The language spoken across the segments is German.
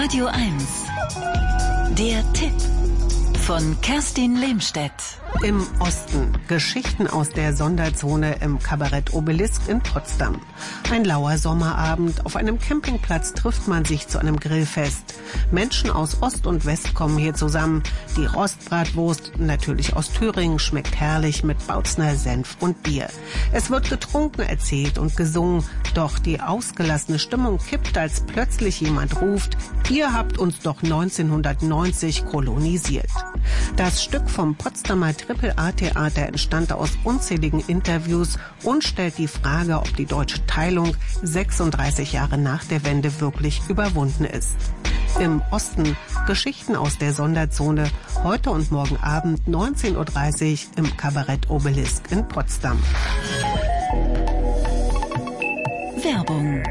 Radio 1. Der Tipp von Kerstin Lehmstedt. Im Osten. Geschichten aus der Sonderzone im Kabarett Obelisk in Potsdam. Ein lauer Sommerabend. Auf einem Campingplatz trifft man sich zu einem Grillfest. Menschen aus Ost und West kommen hier zusammen. Die Rostbratwurst, natürlich aus Thüringen, schmeckt herrlich mit Bautzner Senf und Bier. Es wird getrunken, erzählt und gesungen. Doch die ausgelassene Stimmung kippt, als plötzlich jemand ruft: Ihr habt uns doch 1990 kolonisiert. Das Stück vom Potsdamer Triple-A-Theater entstand aus unzähligen Interviews und stellt die Frage, ob die deutsche Teilung 36 Jahre nach der Wende wirklich überwunden ist. Im Osten. Geschichten aus der Sonderzone. Heute und morgen Abend 19.30 Uhr im Kabarett Obelisk in Potsdam. Werbung.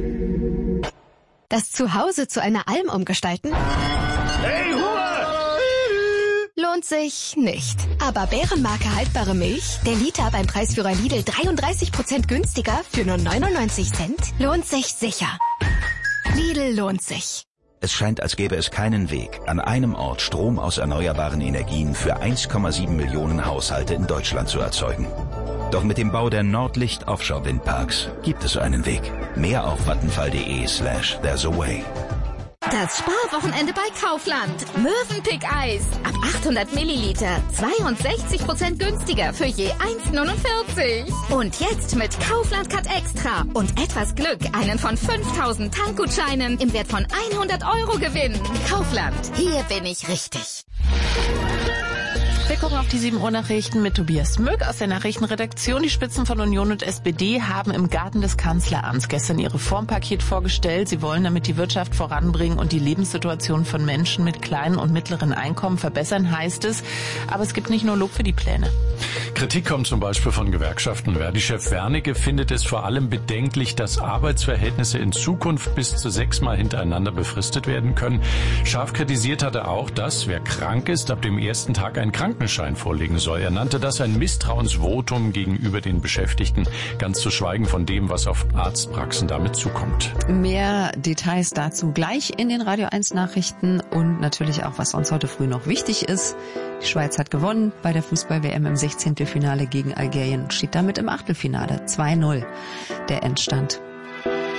Das Zuhause zu einer Alm umgestalten? Hey, Ruhe! Lohnt sich nicht. Aber Bärenmarke haltbare Milch, der Liter beim Preisführer Lidl 33% günstiger für nur 99 Cent, lohnt sich sicher. Lidl lohnt sich. Es scheint, als gäbe es keinen Weg, an einem Ort Strom aus erneuerbaren Energien für 1,7 Millionen Haushalte in Deutschland zu erzeugen. Doch mit dem Bau der Nordlicht Offshore-Windparks gibt es einen Weg. Mehr auf vattenfall.de/there's a way. Das Sparwochenende bei Kaufland. Mövenpick-Eis. Ab 800 Milliliter. 62% günstiger für je 1,49. Und jetzt mit Kaufland Cut Extra. Und etwas Glück, einen von 5000 Tankgutscheinen im Wert von 100 € gewinnen. Kaufland. Hier bin ich richtig. Wir gucken auf die 7 Uhr Nachrichten mit Tobias Mück aus der Nachrichtenredaktion. Die Spitzen von Union und SPD haben im Garten des Kanzleramts gestern ihr Reformpaket vorgestellt. Sie wollen damit die Wirtschaft voranbringen und die Lebenssituation von Menschen mit kleinen und mittleren Einkommen verbessern, heißt es. Aber es gibt nicht nur Lob für die Pläne. Kritik kommt zum Beispiel von Gewerkschaften. Verdi-Chef Wernicke findet es vor allem bedenklich, dass Arbeitsverhältnisse in Zukunft bis zu 6-mal hintereinander befristet werden können. Scharf kritisiert hat er auch, dass, wer krank ist, ab dem ersten Tag einen Krankenschein vorlegen soll. Er nannte das ein Misstrauensvotum gegenüber den Beschäftigten, ganz zu schweigen von dem, was auf Arztpraxen damit zukommt. Mehr Details dazu gleich in den Radio 1 Nachrichten und natürlich auch, was uns heute früh noch wichtig ist. Die Schweiz hat gewonnen bei der Fußball-WM im 16. Finale gegen Algerien und steht damit im Achtelfinale. 2-0 der Endstand.